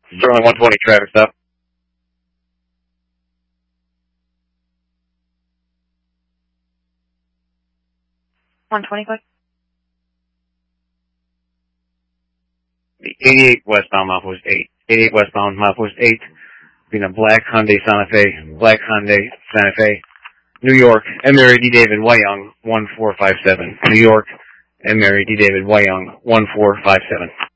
Sterling 120 traffic stop. The 88 westbound, milepost 8. 88 westbound, milepost 8. Being a black Hyundai Santa Fe, New York, and Mary D. David Wyong, 1457. New York, and Mary D. David Wyong, 1457.